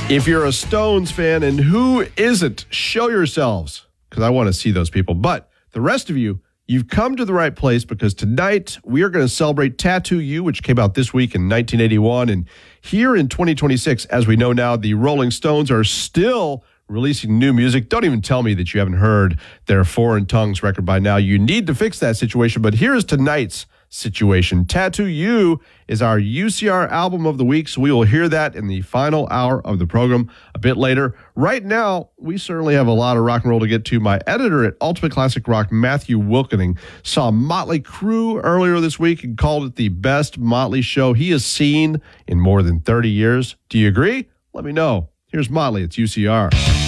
If you're a Stones fan, and who isn't, show yourselves, because I want to see those people. But the rest of you, you've come to the right place, because tonight we are going to celebrate Tattoo You, which came out this week in 1981. And here in 2026, as we know now, the Rolling Stones are still releasing new music. Don't even tell me that you haven't heard their Foreign Tongues record by now. You need to fix that situation. But here's tonight's situation. Tattoo You is our UCR album of the week, so we will hear that in the final hour of the program a bit later. Right now, we certainly have a lot of rock and roll to get to. My editor at Ultimate Classic Rock, Matthew Wilkening, saw Motley Crue earlier this week and called it the best Motley show he has seen in more than 30 years. Do you agree? Let me know. Here's Motley. It's UCR.